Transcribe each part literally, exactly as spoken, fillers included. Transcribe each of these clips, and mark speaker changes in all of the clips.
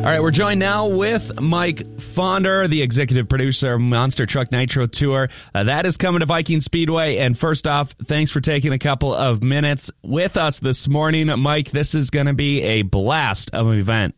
Speaker 1: right, we're joined now with Mike Fonder, the executive producer of Monster Truck Nitro Tour. Uh, that is coming to Viking Speedway. And first off, thanks for taking a couple of minutes with us this morning. Mike, this is going to be a blast of an event.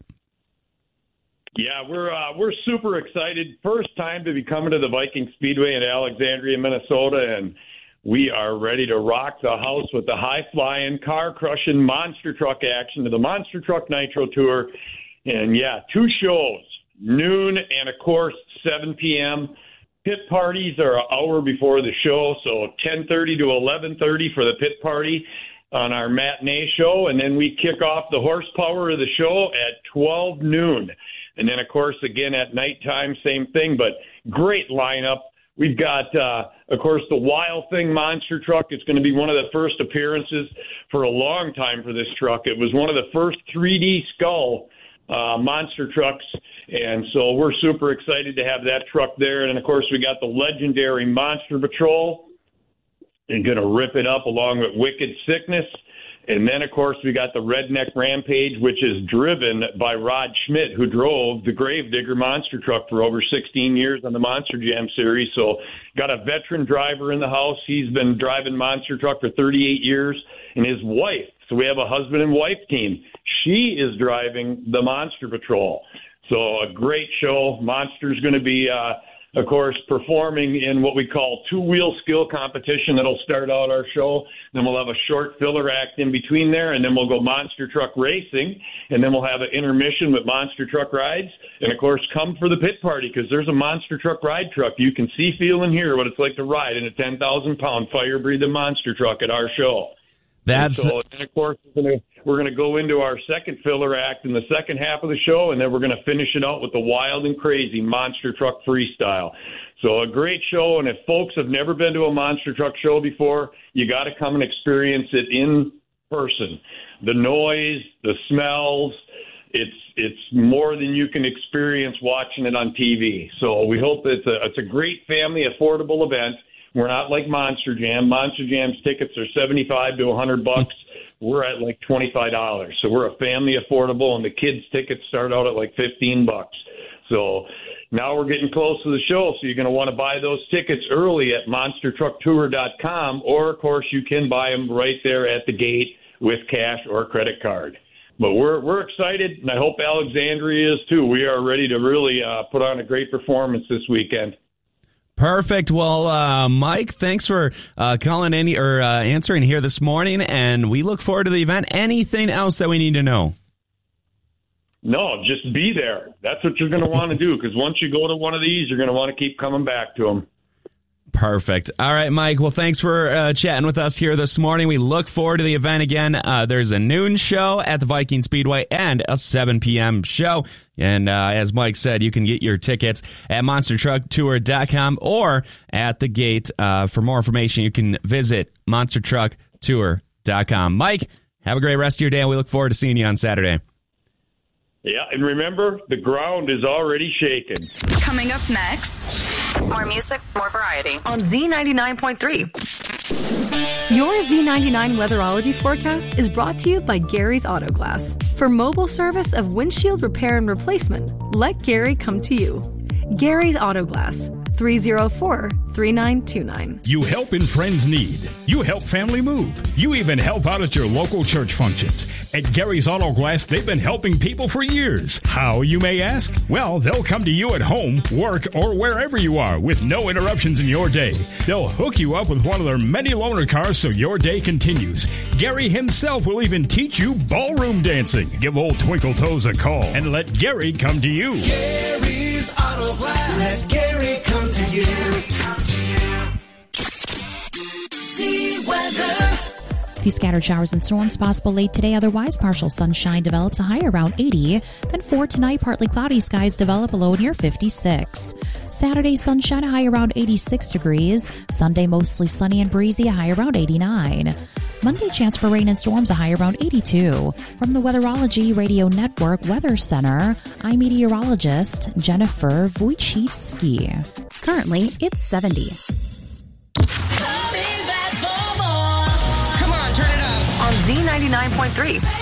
Speaker 2: Yeah, we're uh, we're super excited. First time to be coming to the Viking Speedway in Alexandria, Minnesota, and we are ready to rock the house with the high-flying, car-crushing monster truck action to the Monster Truck Nitro Tour. And, yeah, two shows, noon and, of course, seven p.m. Pit parties are an hour before the show, so ten thirty to eleven thirty for the pit party on our matinee show. And then we kick off the horsepower of the show at twelve noon. And then, of course, again at nighttime, same thing, but great lineup. We've got, uh, of course, the Wild Thing monster truck. It's going to be one of the first appearances for a long time for this truck. It was one of the first three D skull uh, monster trucks, and so we're super excited to have that truck there. And, of course, we got the legendary Monster Patrol. They're going to rip it up along with Wicked Sickness. And then, of course, we got the Redneck Rampage, which is driven by Rod Schmidt, who drove the Gravedigger monster truck for over sixteen years on the Monster Jam series. So got a veteran driver in the house. He's been driving monster truck for thirty-eight years. And his wife, so we have a husband and wife team. She is driving the Monster Patrol. So a great show. Monster's going to be uh, of course, performing in what we call two-wheel skill competition. That'll start out our show. Then we'll have a short filler act in between there, and then we'll go monster truck racing, and then we'll have an intermission with monster truck rides. And, of course, come for the pit party because there's a monster truck ride truck. You can see, feel, and hear what it's like to ride in a ten thousand pound fire-breathing monster truck at our show.
Speaker 1: That's
Speaker 2: and so, and of course, we're going to we're going to go into our second filler act in the second half of the show, and then we're going to finish it out with the wild and crazy monster truck freestyle. So a great show, and if folks have never been to a monster truck show before, you got to come and experience it in person. The noise, the smells, it's it's more than you can experience watching it on T V. So we hope that it's a, it's a great family, affordable event. We're not like Monster Jam. Monster Jam's tickets are seventy-five to one hundred bucks. We're at like twenty-five dollars. So we're a family affordable, and the kids' tickets start out at like fifteen bucks. So now we're getting close to the show, so you're going to want to buy those tickets early at monster truck tour dot com, or, of course, you can buy them right there at the gate with cash or credit card. But we're we're excited, and I hope Alexandria is too. We are ready to really uh, put on a great performance this weekend.
Speaker 1: Perfect. Well, uh, Mike, thanks for uh, calling in or uh, answering here this morning, and we look forward to the event. Anything else that we need to know?
Speaker 2: No, just be there. That's what you're going to want to do, because once you go to one of these, you're going to want to keep coming back to them.
Speaker 1: Perfect. All right, Mike. Well, thanks for uh, chatting with us here this morning. We look forward to the event again. Uh, there's a noon show at the Viking Speedway and a seven p.m. show. And uh, as Mike said, you can get your tickets at monster truck tour dot com or at the gate. Uh, for more information, you can visit monster truck tour dot com. Mike, have a great rest of your day, and we look forward to seeing you on Saturday.
Speaker 2: Yeah, and remember, the ground is already shaking.
Speaker 3: Coming up next, more music, more variety on Z ninety-nine point three.
Speaker 4: Your Z ninety-nine weatherology forecast is brought to you by Gary's Auto Glass. For mobile service of windshield repair and replacement, let Gary come to you. Gary's Auto Glass, three oh four, three nine two nine.
Speaker 5: You help in friends' need. You help family move. You even help out at your local church functions. At Gary's Auto Glass, they've been helping people for years. How, you may ask? Well, they'll come to you at home, work, or wherever you are with no interruptions in your day. They'll hook you up with one of their many loaner cars so your day continues. Gary himself will even teach you ballroom dancing. Give old Twinkle Toes a call and let Gary come to you.
Speaker 6: Gary's Auto Glass. Let Gary come to you. See weather.
Speaker 7: A few scattered showers and storms possible late today. Otherwise, partial sunshine develops, a high around eighty. Then for tonight, partly cloudy skies develop, a low near fifty-six. Saturday, sunshine, a high around eighty-six degrees. Sunday, mostly sunny and breezy, a high around eighty-nine. Monday, chance for rain and storms, a high around eighty-two. From the Weatherology Radio Network Weather Center, I'm meteorologist Jennifer Wojcicki. Currently, it's seventy.
Speaker 3: On Z ninety-nine point three.